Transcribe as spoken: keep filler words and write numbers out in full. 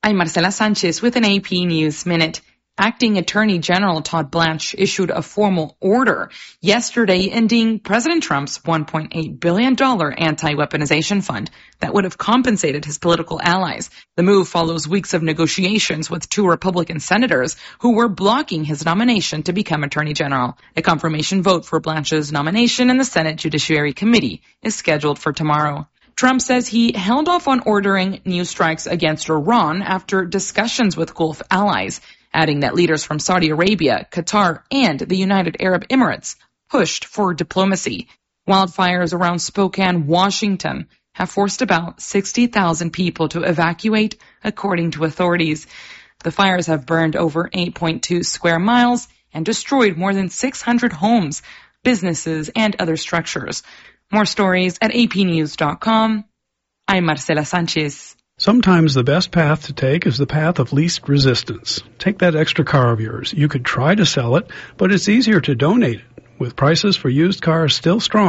I'm Marcela Sanchez with an A P News Minute. Acting Attorney General Todd Blanche issued a formal order yesterday ending President Trump's one point eight billion dollars anti-weaponization fund that would have compensated his political allies. The move follows weeks of negotiations with two Republican senators who were blocking his nomination to become Attorney General. A confirmation vote for Blanche's nomination in the Senate Judiciary Committee is scheduled for tomorrow. Trump says he held off on ordering new strikes against Iran after discussions with Gulf allies, adding that leaders from Saudi Arabia, Qatar, and the United Arab Emirates pushed for diplomacy. Wildfires around Spokane, Washington, have forced about sixty thousand people to evacuate, according to authorities. The fires have burned over eight point two square miles and destroyed more than six hundred homes, businesses, and other structures. More stories at a p news dot com. I'm Marcela Sanchez. Sometimes the best path to take is the path of least resistance. Take that extra car of yours. You could try to sell it, but it's easier to donate it. With prices for used cars still strong,